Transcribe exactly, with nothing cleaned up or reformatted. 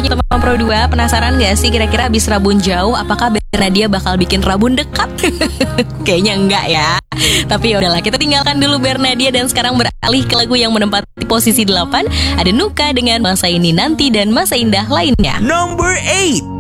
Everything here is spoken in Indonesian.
penyanyi Tomang Pro dua. Penasaran gak sih kira-kira abis rabun jauh apakah Bernadia bakal bikin rabun dekat? Kayaknya enggak ya. Tapi yaudahlah, kita tinggalkan dulu Bernadia dan sekarang beralih ke lagu yang menempati posisi delapan. Ada Nuka dengan Masa Ini Nanti dan Masa Indah lainnya. Number eight.